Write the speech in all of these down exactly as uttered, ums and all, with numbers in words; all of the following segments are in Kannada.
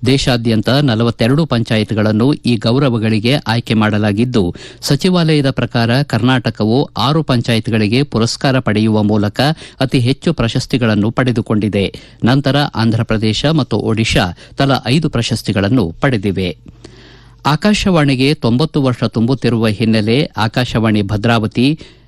ದೇಶಾದ್ಯಂತ ನಲವತ್ತೆರಡು ಪಂಚಾಯತ್ಗಳನ್ನು ಈ ಗೌರವಗಳಿಗೆ ಆಯ್ಕೆ ಮಾಡಲಾಗಿದ್ದು, ಸಚಿವಾಲಯದ ಪ್ರಕಾರ ಕರ್ನಾಟಕವು ಆರು ಪಂಚಾಯತ್ಗಳಿಗೆ ಪುರಸ್ಕಾರ ಪಡೆಯುವ ಮೂಲಕ ಅತಿ ಹೆಚ್ಚು ಪ್ರಶಸ್ತಿಗಳನ್ನು ಪಡೆದುಕೊಂಡಿದೆ. ನಂತರ ಆಂಧ್ರಪ್ರದೇಶ ಮತ್ತು ಒಡಿಶಾ ತಲಾ ಐದು ಪ್ರಶಸ್ತಿಗಳನ್ನು ಪಡೆದಿವೆ. ಆಕಾಶವಾಣಿಗೆ ತೊಂಬತ್ತು ವರ್ಷ ತುಂಬುತ್ತಿರುವ ಹಿನ್ನೆಲೆ ಆಕಾಶವಾಣಿ ಭದ್ರಾವತಿ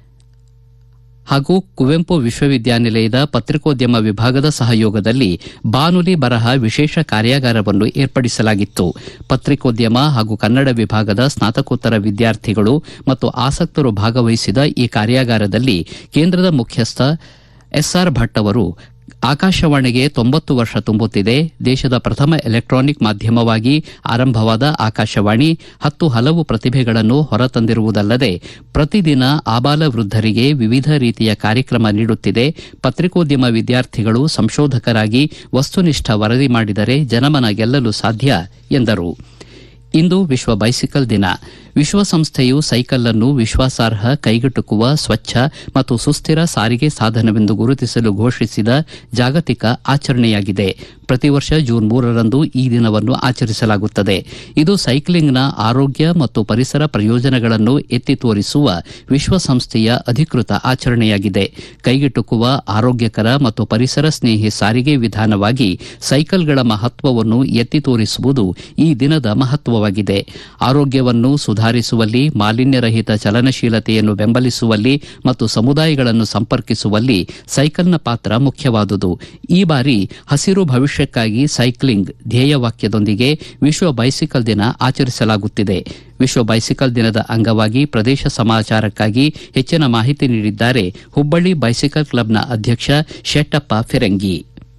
ಹಾಗೂ ಕುವೆಂಪು ವಿಶ್ವವಿದ್ಯಾನಿಲಯದ ಪತ್ರಿಕೋದ್ಯಮ ವಿಭಾಗದ ಸಹಯೋಗದಲ್ಲಿ ಬಾನುಲಿ ಬರಹ ವಿಶೇಷ ಕಾರ್ಯಾಗಾರವನ್ನು ಏರ್ಪಡಿಸಲಾಗಿತ್ತು. ಪತ್ರಿಕೋದ್ಯಮ ಹಾಗೂ ಕನ್ನಡ ವಿಭಾಗದ ಸ್ನಾತಕೋತ್ತರ ವಿದ್ಯಾರ್ಥಿಗಳು ಮತ್ತು ಆಸಕ್ತರು ಭಾಗವಹಿಸಿದ ಈ ಕಾರ್ಯಾಗಾರದಲ್ಲಿ ಕೇಂದ್ರದ ಮುಖ್ಯಸ್ಥ ಎಸ್ಆರ್ ಭಟ್ ಅವರು ಆಕಾಶವಾಣಿಗೆ ತೊಂಬತ್ತು ವರ್ಷ ತುಂಬುತ್ತಿದೆ. ದೇಶದ ಪ್ರಥಮ ಎಲೆಕ್ಟ್ರಾನಿಕ್ ಮಾಧ್ಯಮವಾಗಿ ಆರಂಭವಾದ ಆಕಾಶವಾಣಿ ಹತ್ತು ಹಲವು ಪ್ರತಿಭೆಗಳನ್ನು ಹೊರತಂದಿರುವುದಲ್ಲದೆ ಪ್ರತಿದಿನ ಆಬಾಲವೃದ್ಧರಿಗೆ ವಿವಿಧ ರೀತಿಯ ಕಾರ್ಯಕ್ರಮ ನೀಡುತ್ತಿದೆ. ಪತ್ರಿಕೋದ್ಯಮ ವಿದ್ಯಾರ್ಥಿಗಳು ಸಂಶೋಧಕರಾಗಿ ವಸ್ತುನಿಷ್ಠ ವರದಿ ಮಾಡಿದರೆ ಜನಮನ ಗೆಲ್ಲಲು ಸಾಧ್ಯ ಎಂದರು. ಇಂದು ವಿಶ್ವ ಬೈಸಿಕಲ್ ದಿನ. ವಿಶ್ವಸಂಸ್ಥೆಯು ಸೈಕಲ್ ಅನ್ನು ವಿಶ್ವಾಸಾರ್ಹ, ಕೈಗೆಟುಕುವ, ಸ್ವಚ್ಛ ಮತ್ತು ಸುಸ್ಥಿರ ಸಾರಿಗೆ ಸಾಧನವೆಂದು ಗುರುತಿಸಲು ಘೋಷಿಸಿದ ಜಾಗತಿಕ ಆಚರಣೆಯಾಗಿದೆ. ಪ್ರತಿ ವರ್ಷ ಜೂನ್ ಮೂರರಂದು ಈ ದಿನವನ್ನು ಆಚರಿಸಲಾಗುತ್ತದೆ. ಇದು ಸೈಕ್ಲಿಂಗ್ನ ಆರೋಗ್ಯ ಮತ್ತು ಪರಿಸರ ಪ್ರಯೋಜನಗಳನ್ನು ಎತ್ತಿ ತೋರಿಸುವ ವಿಶ್ವಸಂಸ್ಥೆಯ ಅಧಿಕೃತ ಆಚರಣೆಯಾಗಿದೆ. ಕೈಗೆಟುಕುವ, ಆರೋಗ್ಯಕರ ಮತ್ತು ಪರಿಸರ ಸ್ನೇಹಿ ಸಾರಿಗೆ ವಿಧಾನವಾಗಿ ಸೈಕಲ್ಗಳ ಮಹತ್ವವನ್ನು ಎತ್ತಿ ತೋರಿಸುವುದು ಈ ದಿನದ ಮಹತ್ವವಾಗಿದೆ. ಆರೋಗ್ಯವನ್ನು ಸುಧಾರಿಸುವಲ್ಲಿ, ಮಾಲಿನ್ಯರಹಿತ ಚಲನಶೀಲತೆಯನ್ನು ಬೆಂಬಲಿಸುವಲ್ಲಿ ಮತ್ತು ಸಮುದಾಯಗಳನ್ನು ಸಂಪರ್ಕಿಸುವಲ್ಲಿ ಸೈಕಲ್ನ ಪಾತ್ರ ಮುಖ್ಯವಾದುದು. ಈ ಬಾರಿ ಹಸಿರು ಭವಿಷ್ಯಕ್ಕಾಗಿ ಸೈಕ್ಲಿಂಗ್ ಧ್ಯೇಯವಾಕ್ಯದೊಂದಿಗೆ ವಿಶ್ವ ಬೈಸಿಕಲ್ ದಿನ ಆಚರಿಸಲಾಗುತ್ತಿದೆ. ವಿಶ್ವ ಬೈಸಿಕಲ್ ದಿನದ ಅಂಗವಾಗಿ ಪ್ರದೇಶ ಸಮಾಚಾರಕ್ಕಾಗಿ ಹೆಚ್ಚಿನ ಮಾಹಿತಿ ನೀಡಿದ್ದಾರೆ ಹುಬ್ಬಳ್ಳಿ ಬೈಸಿಕಲ್ ಕ್ಲಬ್ನ ಅಧ್ಯಕ್ಷ ಶೆಟ್ಟಪ್ಪ ಫಿರಂಗಿ.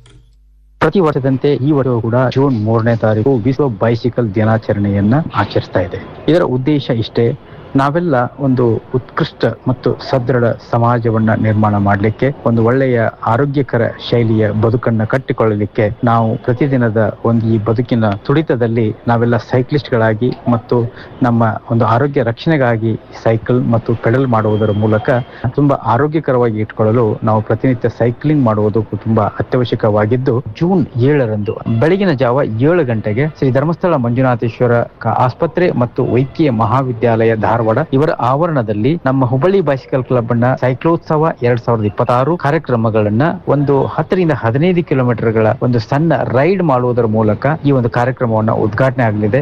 ಪ್ರತಿ ವರ್ಷದಂತೆ ಈ ವರ್ಷವೂ ಕೂಡ ಜೂನ್ ಮೂರನೇ ತಾರೀಕು ವಿಶ್ವ ಬೈಸಿಕಲ್ ದಿನಾಚರಣೆಯನ್ನ ಆಚರಿಸ್ತಾ ಇದೆ. ಇದರ ಉದ್ದೇಶ ಇಷ್ಟೇ, ನಾವೆಲ್ಲ ಒಂದು ಉತ್ಕೃಷ್ಟ ಮತ್ತು ಸದೃಢ ಸಮಾಜವನ್ನ ನಿರ್ಮಾಣ ಮಾಡಲಿಕ್ಕೆ, ಒಂದು ಒಳ್ಳೆಯ ಆರೋಗ್ಯಕರ ಶೈಲಿಯ ಬದುಕನ್ನ ಕಟ್ಟಿಕೊಳ್ಳಲಿಕ್ಕೆ ನಾವು ಪ್ರತಿದಿನದ ಒಂದು ಈ ಬದುಕಿನ ತುಡಿತದಲ್ಲಿ ನಾವೆಲ್ಲ ಸೈಕ್ಲಿಸ್ಟ್ಗಳಾಗಿ ಮತ್ತು ನಮ್ಮ ಒಂದು ಆರೋಗ್ಯ ರಕ್ಷಣೆಗಾಗಿ ಸೈಕಲ್ ಮತ್ತು ಪೆಡಲ್ ಮಾಡುವುದರ ಮೂಲಕ ತುಂಬಾ ಆರೋಗ್ಯಕರವಾಗಿ ಇಟ್ಕೊಳ್ಳಲು ನಾವು ಪ್ರತಿನಿತ್ಯ ಸೈಕ್ಲಿಂಗ್ ಮಾಡುವುದು ತುಂಬಾ ಅತ್ಯವಶ್ಯಕವಾಗಿದ್ದು, ಜೂನ್ ಏಳರಂದು ಬೆಳಗಿನ ಜಾವ ಏಳು ಗಂಟೆಗೆ ಶ್ರೀ ಧರ್ಮಸ್ಥಳ ಮಂಜುನಾಥೇಶ್ವರ ಆಸ್ಪತ್ರೆ ಮತ್ತು ವೈದ್ಯಕೀಯ ಮಹಾವಿದ್ಯಾಲಯ ಧಾರವಾಡ ಇವರ ಆವರಣದಲ್ಲಿ ನಮ್ಮ ಹುಬ್ಬಳ್ಳಿ ಬೈಸಿಕಲ್ ಕ್ಲಬ್ ನ ಸೈಕ್ಲೋತ್ಸವ ಎರಡ್ ಸಾವಿರದ ಇಪ್ಪತ್ತಾರು ಕಾರ್ಯಕ್ರಮಗಳನ್ನ ಒಂದು ಹತ್ತರಿಂದ ಹದಿನೈದು ಕಿಲೋಮೀಟರ್ಗಳ ಒಂದು ಸಣ್ಣ ರೈಡ್ ಮಾಡುವುದರ ಮೂಲಕ ಈ ಒಂದು ಕಾರ್ಯಕ್ರಮವನ್ನು ಉದ್ಘಾಟನೆ ಆಗಲಿದೆ.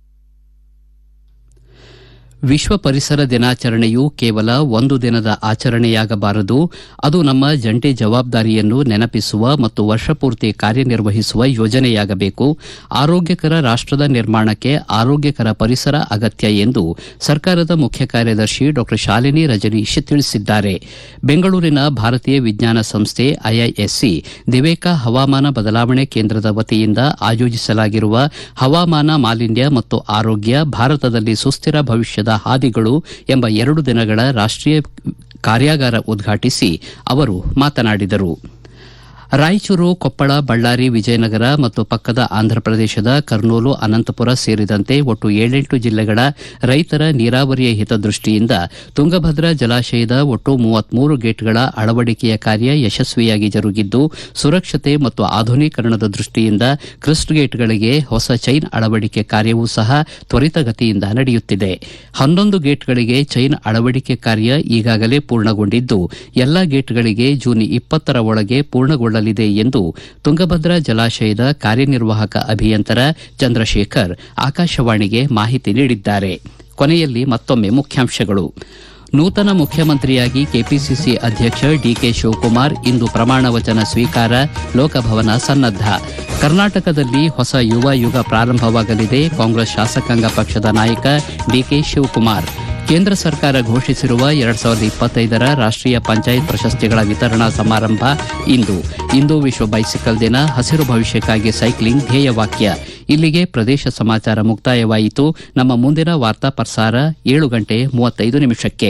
ವಿಶ್ವ ಪರಿಸರ ದಿನಾಚರಣೆಯು ಕೇವಲ ಒಂದು ದಿನದ ಆಚರಣೆಯಾಗಬಾರದು. ಅದು ನಮ್ಮ ಜಂಟಿ ಜವಾಬ್ದಾರಿಯನ್ನು ನೆನಪಿಸುವ ಮತ್ತು ವರ್ಷಪೂರ್ತಿ ಕಾರ್ಯನಿರ್ವಹಿಸುವ ಯೋಜನೆಯಾಗಬೇಕು. ಆರೋಗ್ಯಕರ ರಾಷ್ಟದ ನಿರ್ಮಾಣಕ್ಕೆ ಆರೋಗ್ಯಕರ ಪರಿಸರ ಅಗತ್ಯ ಎಂದು ಸರ್ಕಾರದ ಮುಖ್ಯ ಕಾರ್ಯದರ್ಶಿ ಡಾ ಶಾಲಿನಿ ರಜನೀಶ್ ತಿಳಿಸಿದ್ದಾರೆ. ಬೆಂಗಳೂರಿನ ಭಾರತೀಯ ವಿಜ್ಞಾನ ಸಂಸ್ಥೆ ಐಐಎಸ್ಸಿ ದಿವೇಕ ಹವಾಮಾನ ಬದಲಾವಣೆ ಕೇಂದ್ರದ ವತಿಯಿಂದ ಆಯೋಜಿಸಲಾಗಿರುವ ಹವಾಮಾನ, ಮಾಲಿನ್ಯ ಮತ್ತು ಆರೋಗ್ಯ ಭಾರತದಲ್ಲಿ ಸುಸ್ಥಿರ ಭವಿಷ್ಯದ ಹಾದಿಗಳು ಎಂಬ ಎರಡು ದಿನಗಳ ರಾಷ್ಟೀಯ ಕಾರ್ಯಾಗಾರ ಉದ್ಘಾಟಿಸಿ ಅವರು ಮಾತನಾಡಿದರು. ರಾಯಚೂರು, ಕೊಪ್ಪಳ, ಬಳ್ಳಾರಿ, ವಿಜಯನಗರ ಮತ್ತು ಪಕ್ಕದ ಆಂಧ್ರಪ್ರದೇಶದ ಕರ್ನೂಲು, ಅನಂತಪುರ ಸೇರಿದಂತೆ ಒಟ್ಟು ಏಳೆಂಟು ಜಿಲ್ಲೆಗಳ ರೈತರ ನೀರಾವರಿಯ ಹಿತದೃಷ್ಟಿಯಿಂದ ತುಂಗಭದ್ರಾ ಜಲಾಶಯದ ಒಟ್ಟು ಮೂವತ್ಮೂರು ಗೇಟ್ಗಳ ಅಳವಡಿಕೆಯ ಕಾರ್ಯ ಯಶಸ್ವಿಯಾಗಿ ಜರುಗಿದ್ದು, ಸುರಕ್ಷತೆ ಮತ್ತು ಆಧುನೀಕರಣದ ದೃಷ್ಟಿಯಿಂದ ಕ್ರಸ್ಟ್ ಗೇಟ್ಗಳಿಗೆ ಹೊಸ ಚೈನ್ ಅಳವಡಿಕೆ ಕಾರ್ಯವೂ ಸಹ ತ್ವರಿತಗತಿಯಿಂದ ನಡೆಯುತ್ತಿದೆ. ಹನ್ನೊಂದು ಗೇಟ್ಗಳಿಗೆ ಚೈನ್ ಅಳವಡಿಕೆ ಕಾರ್ಯ ಈಗಾಗಲೇ ಪೂರ್ಣಗೊಂಡಿದ್ದು, ಎಲ್ಲಾ ಗೇಟ್ಗಳಿಗೆ ಜೂನ್ ಇಪ್ಪತ್ತರ ಒಳಗೆ ಪೂರ್ಣಗೊಳ್ಳಲಿದೆ ಎಂದು ತುಂಗಭದ್ರಾ ಜಲಾಶಯದ ಕಾರ್ಯನಿರ್ವಾಹಕ ಅಭಿಯಂತರ ಚಂದ್ರಶೇಖರ್ ಆಕಾಶವಾಣಿಗೆ ಮಾಹಿತಿ ನೀಡಿದ್ದಾರೆ. ಕೊನೆಯಲ್ಲಿ ಮತ್ತೊಮ್ಮೆ ಮುಖ್ಯಾಂಶಗಳು. ನೂತನ ಮುಖ್ಯಮಂತ್ರಿಯಾಗಿ ಕೆಪಿಸಿಸಿ ಅಧ್ಯಕ್ಷ ಡಿಕೆ ಶಿವಕುಮಾರ್ ಇಂದು ಪ್ರಮಾಣ ವಚನ ಸ್ವೀಕಾರ, ಲೋಕಭವನ ಸನ್ನದ್ದ. ಕರ್ನಾಟಕದಲ್ಲಿ ಹೊಸ ಯುವ ಯುಗ ಪ್ರಾರಂಭವಾಗಲಿದೆ, ಕಾಂಗ್ರೆಸ್ ಶಾಸಕಾಂಗ ಪಕ್ಷದ ನಾಯಕ ಡಿಕೆ ಶಿವಕುಮಾರ್. ಕೇಂದ್ರ ಸರ್ಕಾರ ಘೋಷಿಸಿರುವ ಎರಡ್ ಸಾವಿರದ ಇಪ್ಪತ್ತೈದರ ರಾಷ್ಟೀಯ ಪಂಚಾಯತ್ ಪ್ರಶಸ್ತಿಗಳ ವಿತರಣಾ ಸಮಾರಂಭ ಇಂದು. ಇಂದು ವಿಶ್ವ ಬೈಸಿಕಲ್ ದಿನ, ಹಸಿರು ಭವಿಷ್ಯಕ್ಕಾಗಿ ಸೈಕ್ಲಿಂಗ್ ಧ್ಯೇಯವಾಕ್ಯ. ಇಲ್ಲಿಗೆ ಪ್ರದೇಶ ಸಮಾಚಾರ ಮುಕ್ತಾಯವಾಯಿತು. ನಮ್ಮ ಮುಂದಿನ ವಾರ್ತಾ ಪ್ರಸಾರ ಏಳು ಗಂಟೆ ಮೂವತ್ತೈದು ನಿಮಿಷಕ್ಕೆ.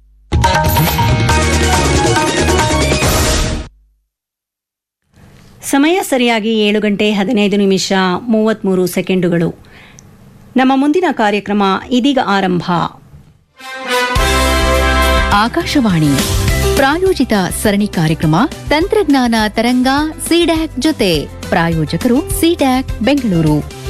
ಸಮಯ ಸರಿಯಾಗಿ ಏಳು ಗಂಟೆ ಹದಿನೈದು ನಿಮಿಷ ಮೂವತ್ಮೂರು ಸೆಕೆಂಡುಗಳು. ನಮ್ಮ ಮುಂದಿನ ಕಾರ್ಯಕ್ರಮ ಇದೀಗ ಆರಂಭ. ಆಕಾಶವಾಣಿ ಪ್ರಾಯೋಜಿತ ಸರಣಿ ಕಾರ್ಯಕ್ರಮ ತಂತ್ರಜ್ಞಾನ ತರಂಗ ಸಿಡ್ಯಾಕ್ ಜೊತೆ ಪ್ರಾಯೋಜಕರು ಸಿಡ್ಯಾಕ್ ಬೆಂಗಳೂರು.